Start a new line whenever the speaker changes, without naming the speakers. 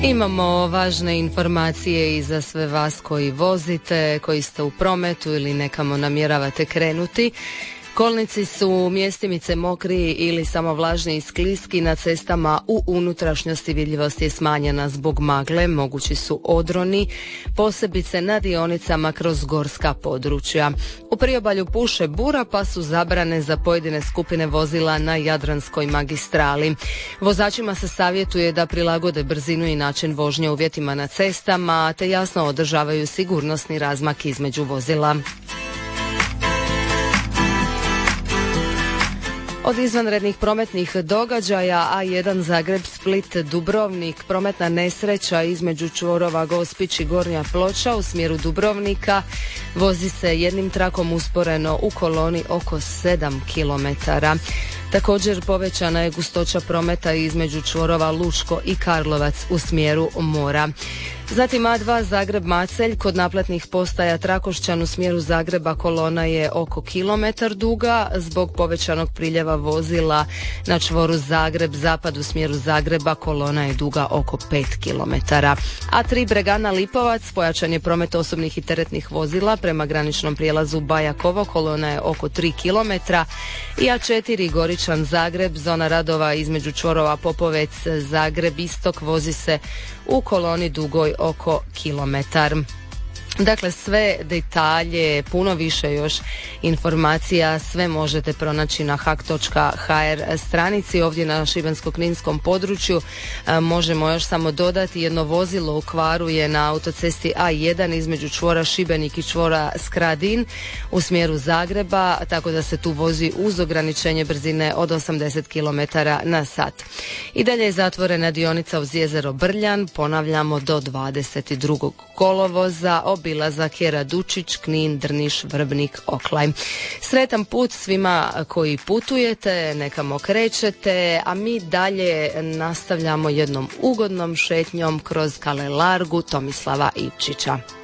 Imamo važne informacije i za sve vas koji vozite, koji ste u prometu ili nekamo namjeravate krenuti. Kolnici su mjestimice mokri ili samo vlažni i skliski, na cestama u unutrašnjosti vidljivost je smanjena zbog magle, mogući su odroni, posebice na dionicama kroz gorska područja. U priobalju puše bura pa su zabrane za pojedine skupine vozila na Jadranskoj magistrali. Vozačima se savjetuje da prilagode brzinu i način vožnje uvjetima na cestama, te jasno održavaju sigurnosni razmak između vozila. Od izvanrednih prometnih događaja A1 Zagreb Split Dubrovnik, prometna nesreća između čvorova Gospić i Gornja Ploča u smjeru Dubrovnika, vozi se jednim trakom usporeno u koloni oko 7 km. Također povećana je gustoća prometa između čvorova Lučko i Karlovac u smjeru mora. Zatim A2 Zagreb-Macelj, kod naplatnih postaja Trakošćan u smjeru Zagreba kolona je oko kilometar duga zbog povećanog priljeva vozila na čvoru Zagreb-Zapad u smjeru Zagreba kolona je duga oko 5 km. A3 Bregana-Lipovac, pojačan je promet osobnih i teretnih vozila prema graničnom prijelazu Bajakovo, kolona je oko 3 km. I A4 Goričan-Zagreb, zona radova između čvorova Popovec Zagreb-Istok vozi se u koloni dugoj oko kilometar. Dakle, sve detalje, puno više još informacija, sve možete pronaći na hak.hr stranici. Ovdje na šibensko-kninskom području možemo još samo dodati, jedno vozilo u kvaru je na autocesti A1 između čvora Šibenik i čvora Skradin u smjeru Zagreba, tako da se tu vozi uz ograničenje brzine od 80 km na sat. I dalje je zatvorena dionica uz jezero Brljan, ponavljamo do 22. kolovoza, obilazak je Radučić, Knin, Drniš, Vrbnik, Oklaj. Sretan put svima koji putujete, nekamo krećete, a mi dalje nastavljamo jednom ugodnom šetnjom kroz Kalelargu Tomislava Ivčića.